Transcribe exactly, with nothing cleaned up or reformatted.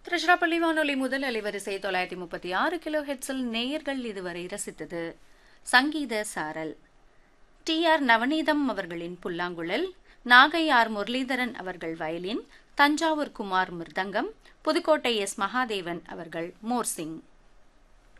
திருச்சிராப்பள்ளி வானொலி முதல் அலைவரிசை தொள்ளாயிரத்தி முப்பத்தி ஆறு கிலோ ஹெட்ஸில் நேயர்கள் இதுவரை ரசித்தது சங்கீத சாரல். டி ஆர் நவநீதம் அவர்களின் புல்லாங்குழல், நாகை ஆர் முரளிதரன் அவர்கள் வயலின், தஞ்சாவூர் குமார் மிருதங்கம், புதுக்கோட்டை எஸ் மகாதேவன் அவர்கள் மோர்சிங்.